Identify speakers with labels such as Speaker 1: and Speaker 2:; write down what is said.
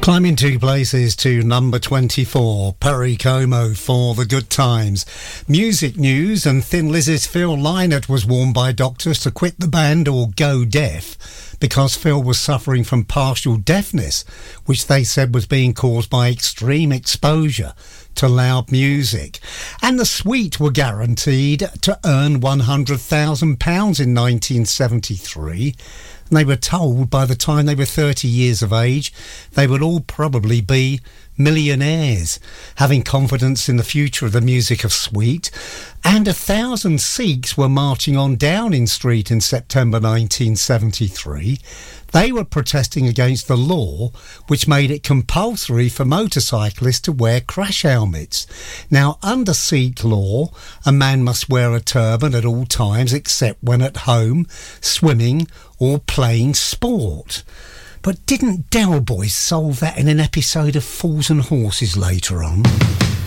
Speaker 1: Climbing 2 places to number 24, Perry Como for The Good Times. Music news, and Thin Lizzy's Phil Lynott was warned by doctors to quit the band or go deaf because Phil was suffering from partial deafness, which they said was being caused by extreme exposure to loud music. And the Sweet were guaranteed to earn £100,000 in 1973. And they were told by the time they were 30 years of age, they would all probably be millionaires, having confidence in the future of the music of Sweet. And 1,000 Sikhs were marching on Downing Street in September 1973. They were protesting against the law which made it compulsory for motorcyclists to wear crash helmets. Now, under Sikh law, a man must wear a turban at all times except when at home, swimming or playing sport. But didn't Del Boy solve that in an episode of Fools and Horses later on?